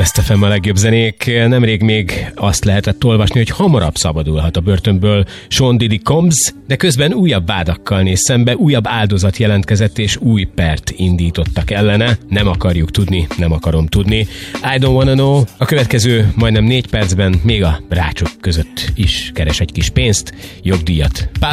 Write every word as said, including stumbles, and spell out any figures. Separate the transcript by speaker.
Speaker 1: Best ef em a legjobb zenék. Nemrég még azt lehetett olvasni, hogy hamarabb szabadulhat a börtönből Sean Diddy Combs, de közben újabb vádakkal néz szembe, újabb áldozat jelentkezett és új pert indítottak ellene. Nem akarjuk tudni, nem akarom tudni. I don't wanna know. A következő majdnem négy percben még a rácsok között is keres egy kis pénzt, jogdíjat.